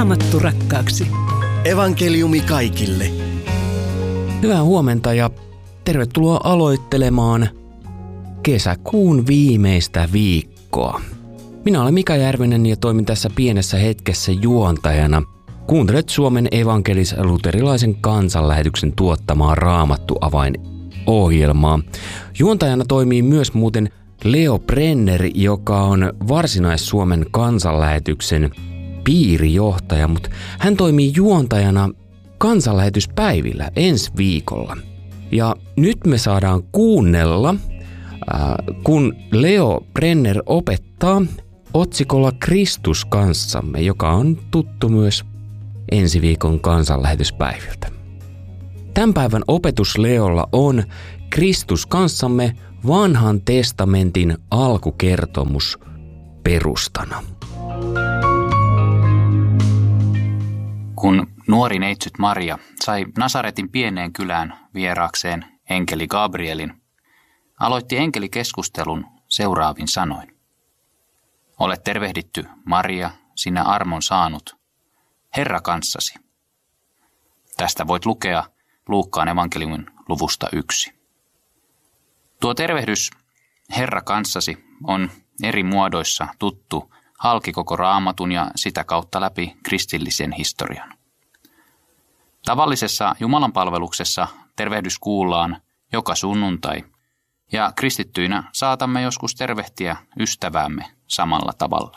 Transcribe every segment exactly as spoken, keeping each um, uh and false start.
Raamattu rakkaaksi. Evankeliumi kaikille. Hyvää huomenta ja tervetuloa aloittelemaan kesäkuun viimeistä viikkoa. Minä olen Mika Järvinen ja toimin tässä pienessä hetkessä juontajana. Kuuntelet Suomen evankelis-luterilaisen kansanlähetyksen tuottamaa Raamattu-avain-ohjelmaa. Juontajana toimii myös muuten Leo Brenner, joka on Varsinais-Suomen kansanlähetyksen piirijohtaja, mutta hän toimii juontajana kansanlähetyspäivillä ensi viikolla. Ja nyt me saadaan kuunnella, ää, kun Leo Brenner opettaa otsikolla Kristus kanssamme, joka on tuttu myös ensi viikon kansanlähetyspäiviltä. Tämän päivän opetus Leolla on Kristus kanssamme vanhan testamentin alkukertomus perustana. Kun nuori neitsyt Maria sai Nasaretin pieneen kylään vieraakseen enkeli Gabrielin, aloitti enkeli keskustelun seuraavin sanoin. Olet tervehditty, Maria, sinä armon saanut, Herra kanssasi. Tästä voit lukea Luukkaan evankeliumin luvusta yksi. Tuo tervehdys, Herra kanssasi, on eri muodoissa tuttu halki koko Raamatun ja sitä kautta läpi kristillisen historian. Tavallisessa jumalanpalveluksessa tervehdys kuullaan joka sunnuntai, ja kristittyinä saatamme joskus tervehtiä ystäväämme samalla tavalla.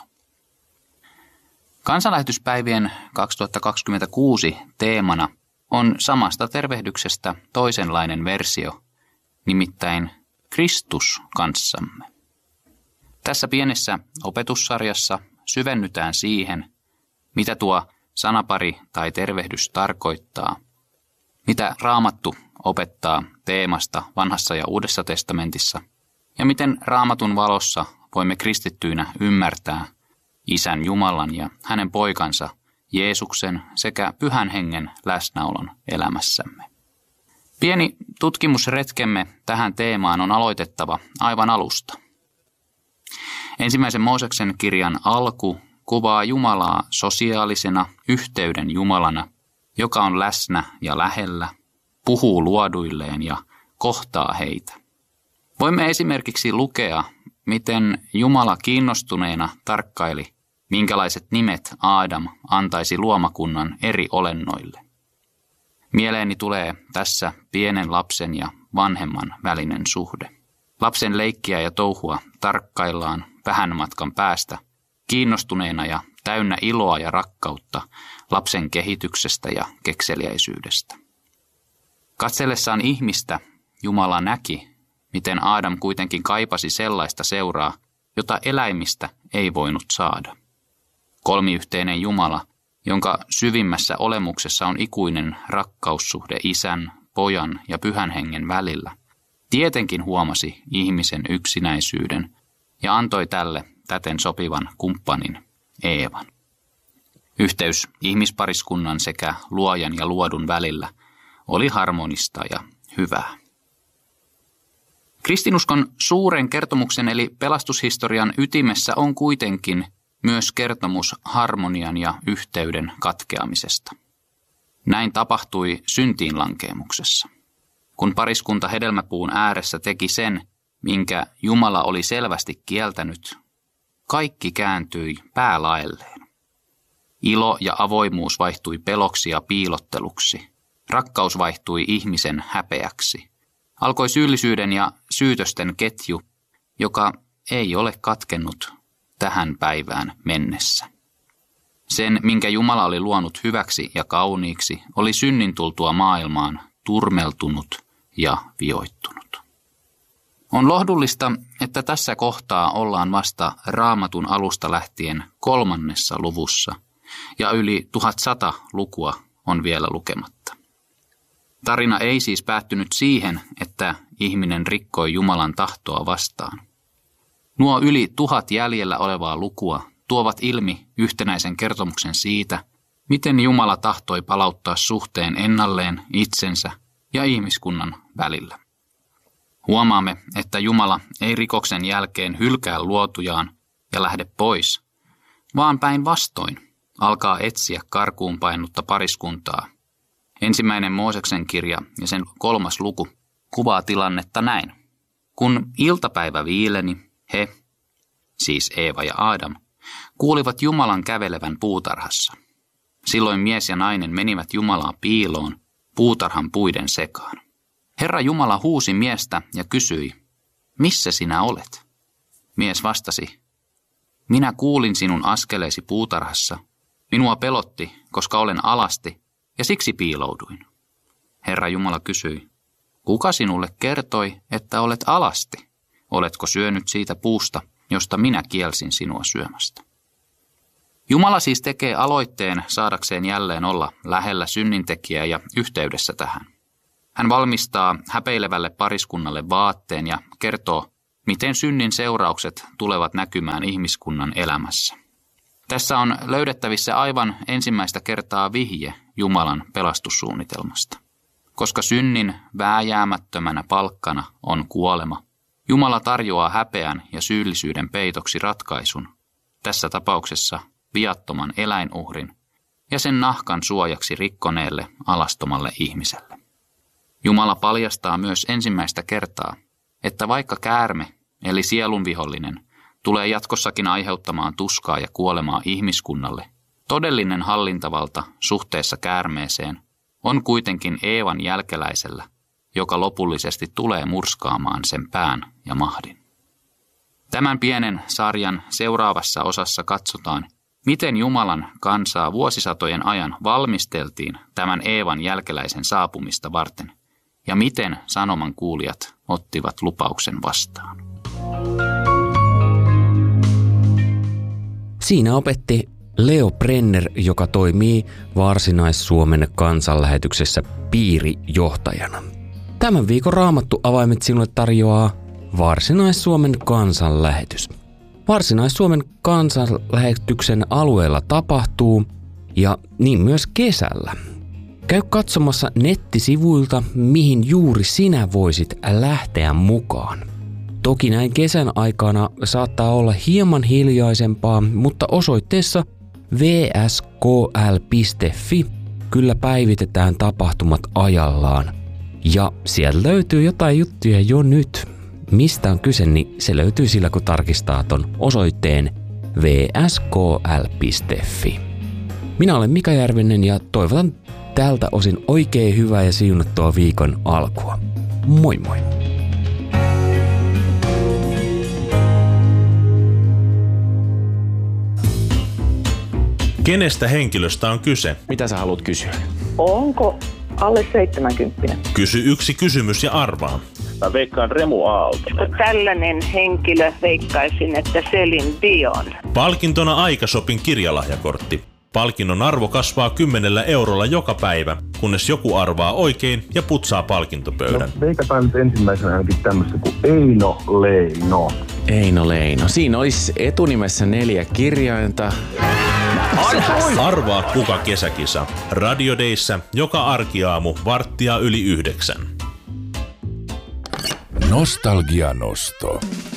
Kansanlähetyspäivien kaksituhattakaksikymmentäkuusi teemana on samasta tervehdyksestä toisenlainen versio, nimittäin Kristus kanssamme. Tässä pienessä opetussarjassa syvennytään siihen, mitä tuo sanapari tai tervehdys tarkoittaa, mitä Raamattu opettaa teemasta Vanhassa ja Uudessa testamentissa, ja miten Raamatun valossa voimme kristittyinä ymmärtää Isän Jumalan ja hänen poikansa Jeesuksen sekä Pyhän Hengen läsnäolon elämässämme. Pieni tutkimusretkemme tähän teemaan on aloitettava aivan alusta. Ensimmäisen Mooseksen kirjan alku kuvaa Jumalaa sosiaalisena yhteyden Jumalana, joka on läsnä ja lähellä, puhuu luoduilleen ja kohtaa heitä. Voimme esimerkiksi lukea, miten Jumala kiinnostuneena tarkkaili, minkälaiset nimet Aadam antaisi luomakunnan eri olennoille. Mieleeni tulee tässä pienen lapsen ja vanhemman välinen suhde. Lapsen leikkiä ja touhua tarkkaillaan vähän matkan päästä, kiinnostuneena ja täynnä iloa ja rakkautta lapsen kehityksestä ja kekseliäisyydestä. Katsellessaan ihmistä Jumala näki, miten Aadam kuitenkin kaipasi sellaista seuraa, jota eläimistä ei voinut saada. Kolmiyhteinen Jumala, jonka syvimmässä olemuksessa on ikuinen rakkaussuhde Isän, Pojan ja Pyhän Hengen välillä, tietenkin huomasi ihmisen yksinäisyyden ja antoi tälle täten sopivan kumppanin, Eevan. Yhteys ihmispariskunnan sekä luojan ja luodun välillä oli harmonista ja hyvää. Kristinuskon suuren kertomuksen eli pelastushistorian ytimessä on kuitenkin myös kertomus harmonian ja yhteyden katkeamisesta. Näin tapahtui syntiinlankeemuksessa. Kun pariskunta hedelmäpuun ääressä teki sen, minkä Jumala oli selvästi kieltänyt, kaikki kääntyi päälaelleen. Ilo ja avoimuus vaihtui peloksi ja piilotteluksi. Rakkaus vaihtui ihmisen häpeäksi. Alkoi syyllisyyden ja syytösten ketju, joka ei ole katkennut tähän päivään mennessä. Sen, minkä Jumala oli luonut hyväksi ja kauniiksi, oli synnin tultua maailmaan turmeltunut ja vioittunut. On lohdullista, että tässä kohtaa ollaan vasta Raamatun alusta lähtien kolmannessa luvussa, ja yli tuhatsata lukua on vielä lukematta. Tarina ei siis päättynyt siihen, että ihminen rikkoi Jumalan tahtoa vastaan. Nuo yli tuhat jäljellä olevaa lukua tuovat ilmi yhtenäisen kertomuksen siitä, miten Jumala tahtoi palauttaa suhteen ennalleen itsensä ja ihmiskunnan välillä. Huomaamme, että Jumala ei rikoksen jälkeen hylkää luotujaan ja lähde pois, vaan päinvastoin alkaa etsiä karkuun painutta pariskuntaa. Ensimmäinen Mooseksen kirja ja sen kolmas luku kuvaa tilannetta näin. Kun iltapäivä viileni, he, siis Eeva ja Aadam, kuulivat Jumalan kävelevän puutarhassa. Silloin mies ja nainen menivät Jumalaa piiloon puutarhan puiden sekaan. Herra Jumala huusi miestä ja kysyi, missä sinä olet? Mies vastasi, minä kuulin sinun askeleesi puutarhassa. Minua pelotti, koska olen alasti, ja siksi piilouduin. Herra Jumala kysyi, kuka sinulle kertoi, että olet alasti? Oletko syönyt siitä puusta, josta minä kielsin sinua syömästä? Jumala siis tekee aloitteen saadakseen jälleen olla lähellä synnintekijää ja yhteydessä tähän. Hän valmistaa häpeilevälle pariskunnalle vaatteen ja kertoo, miten synnin seuraukset tulevat näkymään ihmiskunnan elämässä. Tässä on löydettävissä aivan ensimmäistä kertaa vihje Jumalan pelastussuunnitelmasta. Koska synnin vääjäämättömänä palkkana on kuolema, Jumala tarjoaa häpeän ja syyllisyyden peitoksi ratkaisun, tässä tapauksessa viattoman eläinuhrin ja sen nahkan suojaksi rikkoneelle alastomalle ihmiselle. Jumala paljastaa myös ensimmäistä kertaa, että vaikka käärme, eli sielun vihollinen, tulee jatkossakin aiheuttamaan tuskaa ja kuolemaa ihmiskunnalle, todellinen hallintavalta suhteessa käärmeeseen on kuitenkin Eevan jälkeläisellä, joka lopullisesti tulee murskaamaan sen pään ja mahdin. Tämän pienen sarjan seuraavassa osassa katsotaan, miten Jumalan kansaa vuosisatojen ajan valmisteltiin tämän Eevan jälkeläisen saapumista varten, ja miten sanoman kuulijat ottivat lupauksen vastaan. Siinä opetti Leo Brenner, joka toimii Varsinais-Suomen kansanlähetyksessä piirijohtajana. Tämän viikon Raamattu avaimet sinulle tarjoaa Varsinais-Suomen kansanlähetys. Varsinais-Suomen kansanlähetyksen alueella tapahtuu ja niin myös kesällä. Käy katsomassa nettisivuilta, mihin juuri sinä voisit lähteä mukaan. Toki näin kesän aikana saattaa olla hieman hiljaisempaa, mutta osoitteessa v s k l piste f i kyllä päivitetään tapahtumat ajallaan. Ja sieltä löytyy jotain juttuja jo nyt. Mistä on kyse, niin se löytyy sillä, kun tarkistaa ton osoitteen v s k l piste f i. Minä olen Mika Järvinen ja toivotan tältä osin oikein hyvää ja siunattua viikon alkua. Moi moi! Kenestä henkilöstä on kyse? Mitä sä haluat kysyä? Onko alle seitsemänkymmentä? Kysy yksi kysymys ja arvaa. Mä veikkaan Remu Aaltonen. Tällainen henkilö veikkaisin, että Celine Dion. Palkintona Aikashopin kirjalahjakortti. Palkinnon arvo kasvaa kymmenellä eurolla joka päivä, kunnes joku arvaa oikein ja putsaa palkintopöydän. No, veikataan nyt ensimmäisenä ainakin tämmöistä kuin Eino Leino. Eino Leino. Siinä olisi etunimessä neljä kirjainta. Arvaa kuka kesäkisa. Radio Dayssä joka arkiaamu varttia yli yhdeksän. Nostalgia nosto.